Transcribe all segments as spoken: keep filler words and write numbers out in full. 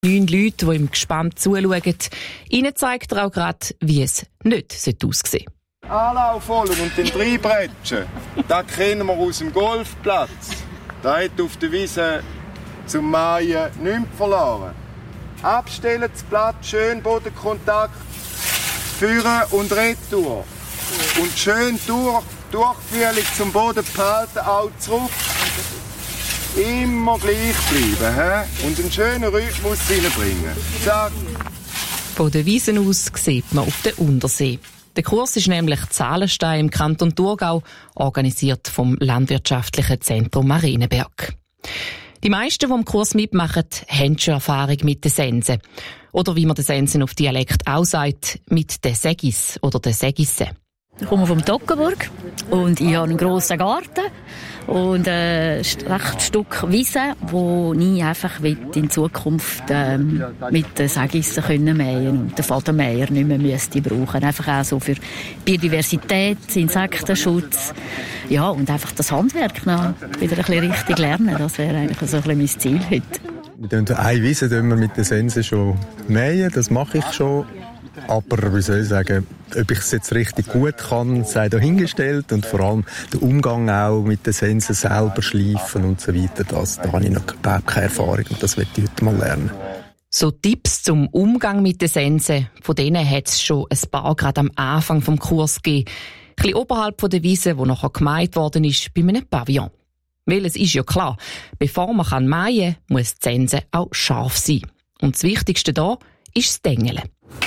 Neun Leute, die ihm gespannt zuschauen. Ihnen zeigt er auch gerade, wie es nicht aussehen sollte. Anlauffolgen und den Dreibretschen, das kennen wir aus dem Golfplatz. Da hat auf der Wiese zum Maien nichts verloren. Abstellen, das Blatt, schön Bodenkontakt, führen und retour. Und schön durch, Durchführung zum Boden behalten, auch zurück. Immer gleich bleiben, he? Und einen schönen Rhythmus reinbringen. Zack. Von der Wiesen aus sieht man auf den Untersee. Der Kurs ist nämlich Zahlenstein im Kanton Thurgau, organisiert vom Landwirtschaftlichen Zentrum Marienberg. Die meisten, die am Kurs mitmachen, haben schon Erfahrung mit den Sensen. Oder wie man den Sensen auf Dialekt auch sagt, mit den Segis oder den Segissen. Ich komme vom Toggenburg und ich habe einen grossen Garten und ein rechtes Stück Wiese, wo ich einfach in Zukunft ähm, mit den Segissen können mähen und den Fadenmäher nicht mehr müsste brauchen. Einfach auch so für Biodiversität, Insektenschutz, ja, und einfach das Handwerk noch wieder ein bisschen richtig lernen. Das wäre eigentlich so ein bisschen mein Ziel heute. Wir eine Wiese wir mit den Sensen schon mähen, das mache ich schon. Aber, wie soll ich sagen, ob ich es jetzt richtig gut kann, sei dahingestellt. Und vor allem der Umgang auch mit den Sensen selber schleifen und so weiter, das, da habe ich noch überhaupt keine Erfahrung und das möchte ich heute mal lernen. So Tipps zum Umgang mit den Sensen, von denen hat es schon ein paar gerade am Anfang vom Kurs gegeben. Ein bisschen oberhalb von der Wiese, wo nachher gemäht worden ist, bei einem Pavillon. Weil es ist ja klar, bevor man kann mähen kann, muss die Sense auch scharf sein. Und das Wichtigste da ist das Dengeln.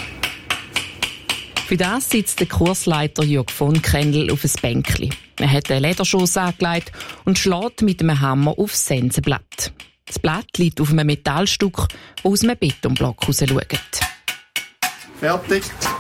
Für das sitzt der Kursleiter Jörg von Krändl auf ein Bänkli. Er hat einen Lederschoss angelegt und schlägt mit einem Hammer aufs Sensenblatt. Das Blatt liegt auf einem Metallstück, das aus einem Betonblock herausschaut. Fertig.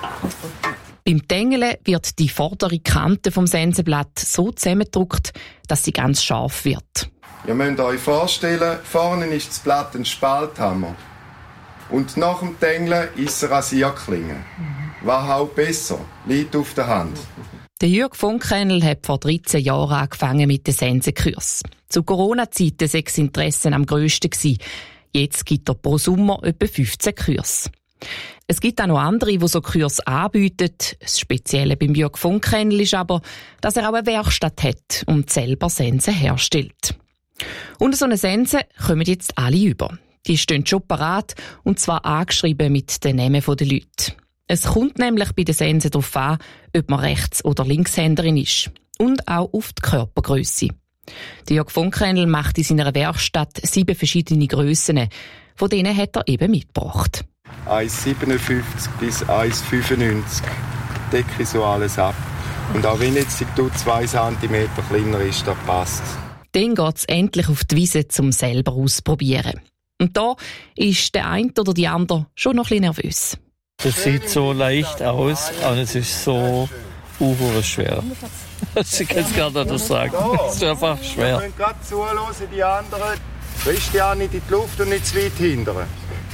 Beim Dengeln wird die vordere Kante vom Sensenblatt so zusammengedrückt, dass sie ganz scharf wird. Ihr müsst euch vorstellen, vorne ist das Blatt ein Spalthammer. Und nach dem Dengeln ist es eine Rasierklinge. Was halt besser, liegt auf der Hand. Der Jörg von Krändl hat vor dreizehn Jahren angefangen mit den Sensenkursen. Zu Corona-Zeiten war das Interesse am grössten. Jetzt gibt er pro Sommer etwa fünfzehn Kurse. Es gibt auch noch andere, die so Kurse anbieten. Das Spezielle beim Jörg von Krändl ist aber, dass er auch eine Werkstatt hat und selber Sensen herstellt. Und so eine Sense kommen jetzt alle über. Die stehen schon parat, und zwar angeschrieben mit den Namen der Leute. Es kommt nämlich bei den Sensen darauf an, ob man Rechts- oder Linkshänderin ist. Und auch auf die Körpergrösse. Der Jörg von Krändl macht in seiner Werkstatt sieben verschiedene Grössen. Von denen hat er eben mitgebracht. eins Komma siebenundfünfzig bis eins Komma fünfundneunzig decke ich so alles ab. Und auch wenn jetzt die zwei Zentimeter kleiner ist, das passt. Dann geht es endlich auf die Wiese, um selber auszuprobieren. Und da ist der eine oder die andere schon noch ein bisschen nervös. Das sieht so leicht aus, aber es ist so uhuere schwer. Ich kann es gar nicht sagen. Es ist einfach schwer. Wir müssen gerade zuhören, die anderen. Christian, nicht in die Luft und nicht zu weit hindern.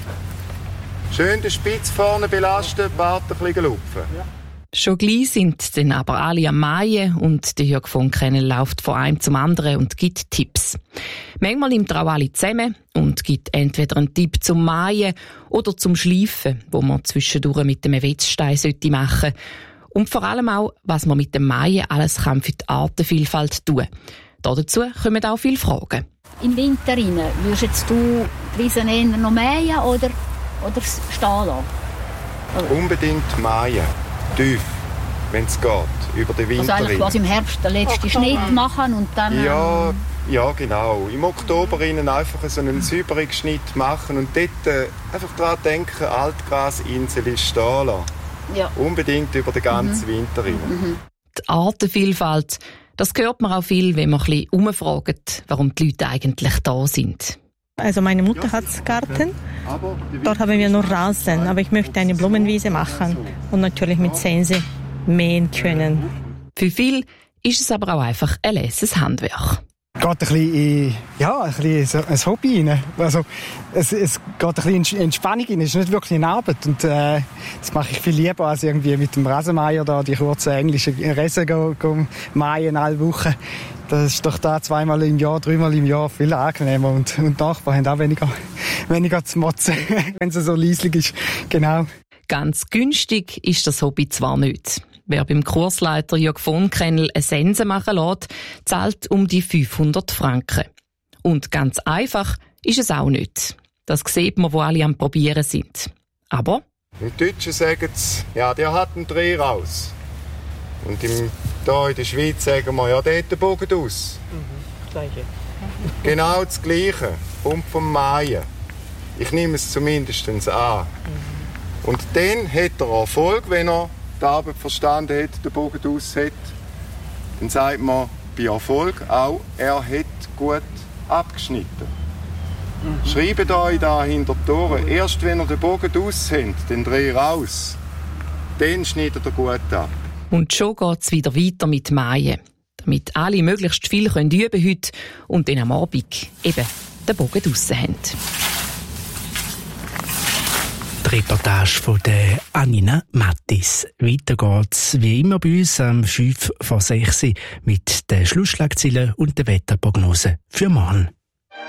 Schön den Spitz vorne belasten, Bart ein bisschen lupfen. Schon gleich sind dann aber alle am Mähen und der Jörg von Krändl läuft von einem zum anderen und gibt Tipps. Manchmal nimmt er auch alle zusammen und gibt entweder einen Tipp zum Mähen oder zum Schleifen, wo man zwischendurch mit dem Wetzstein machen sollte. Und vor allem auch, was man mit dem Mähen alles kann für die Artenvielfalt tun kann. Dazu kommen auch viele Fragen. Im Winter rein, würdest du die Wiesen eher noch mähen oder, oder stehen lassen? Oder? Unbedingt mähen. Tief, wenn es geht, über den Winter. Also eigentlich quasi im Herbst den letzten Schnitt machen und dann... Ja, ja, genau. Im Oktober innen einfach so einen sauberen Schnitt machen und dort äh, einfach daran denken, Altgrasinsel ist stehen lassen. Ja. Unbedingt über den ganzen mhm. Winter rein. Mhm. Die Artenvielfalt, das hört man auch viel, wenn man ein bisschen umfragt, warum die Leute eigentlich da sind. Also meine Mutter hat einen Garten, dort haben wir nur Rasen, aber ich möchte eine Blumenwiese machen und natürlich mit Sense mähen können. Für viele ist es aber auch einfach ein lässiges Handwerk. geht ein bisschen in, ja, ein bisschen so ein Hobby rein. Also, es, es geht ein bisschen in Entspannung rein. Es ist nicht wirklich eine Arbeit. Und, äh, das mache ich viel lieber, als irgendwie mit dem Rasenmäher da die kurzen englischen Rasen go, go mähen alle Wochen. Das ist doch da zweimal im Jahr, dreimal im Jahr viel angenehmer. Und, und die Nachbarn haben auch weniger, weniger zu motzen, wenn es so leislich ist. Genau. Ganz günstig ist das Hobby zwar nicht. Wer beim Kursleiter Jörg von Kennel eine Sense machen lässt, zahlt um die fünfhundert Franken. Und ganz einfach ist es auch nicht. Das sieht man, wo alle am Probieren sind. Aber im Deutschen sagen sie, ja, der hat einen Dreh raus. Und im, da in der Schweiz sagen wir, ja, der hat den Bogen aus. Mhm, Gleiche. Genau das Gleiche. Und vom Mähen. Ich nehme es zumindest an. Mhm. Und dann hat er Erfolg, wenn er die Arbeit verstanden hat, den Bogen aus hat. Dann sagt man bei Erfolg auch, er hat gut abgeschnitten. Mhm. Schreibt euch da hinter die Ohren, erst wenn ihr den Bogen aus habt, den Dreh raus, dann schneidet er gut ab. Und schon geht es wieder weiter mit Mähen. Damit alle möglichst viel können üben heute und dann am Abend eben den Bogen draussen haben. Die Reportage von der Anina Mattis. Weiter geht's wie immer bei uns am fünf vor sechs mit den Schlussschlagzeilen und der Wetterprognose für morgen.